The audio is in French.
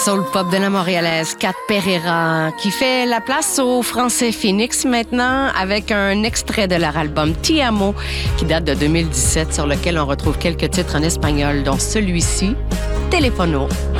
Soul pop de la montréalaise Kat Pereira qui fait la place au français Phoenix maintenant avec un extrait de leur album Ti Amo qui date de 2017 sur lequel on retrouve quelques titres en espagnol dont celui-ci, Telefono.